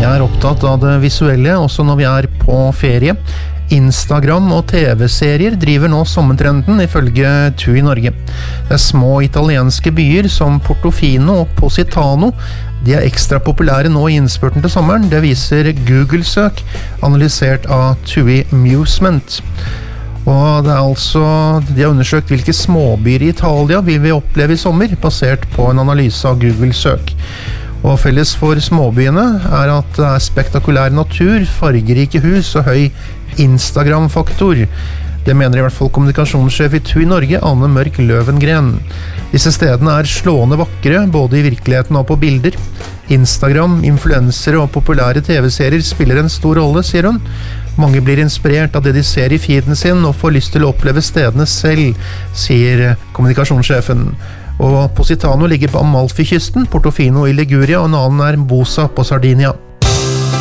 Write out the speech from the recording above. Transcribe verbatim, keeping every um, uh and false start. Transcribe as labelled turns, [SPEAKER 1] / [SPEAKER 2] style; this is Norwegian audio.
[SPEAKER 1] er opptatt av det visuelle, også når vi er på ferie. Instagram og T V-serier driver nå sommertrenden ifølge TUI Norge. Det er små italienske byer som Portofino og Positano. De er ekstra populære nå i innspurten til sommeren. Det viser Google-søk, analysert av TUI Musement. Og det er altså, de har undersøkt hvilke småbyer i Italia vil vi oppleve i sommer, basert på en analyse av Google-søk. Og felles for småbyene er at det er spektakulær natur, fargerike hus og høy Instagram-faktor. Det mener i hvert fall kommunikasjonssjef i TUI Norge, Anne Mørk Løvengren. Disse stedene er slående vakre, både i virkeligheten og på bilder. Instagram, influensere og populære T V-serier spiller en stor rolle, sier hun. Mange blir inspirert av det de ser i feeden sin og får lyst til å oppleve stedene selv, sier kommunikasjonssjefen. Og Positano ligger på Amalfi-kysten, Portofino i Liguria og en annen er Bosa på Sardinia.